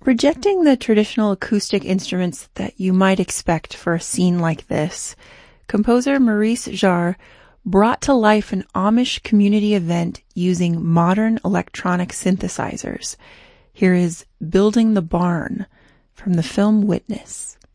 Rejecting the traditional acoustic instruments that you might expect for a scene like this, composer Maurice Jarre brought to life an Amish community event using modern electronic synthesizers. Here is Building the Barn from the film Witness.